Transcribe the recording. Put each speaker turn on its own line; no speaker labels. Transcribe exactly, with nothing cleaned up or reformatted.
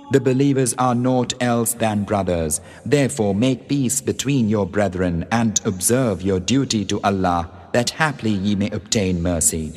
The believers are naught else than brothers. Therefore make peace between your brethren and observe your duty to Allah, that haply ye may obtain mercy.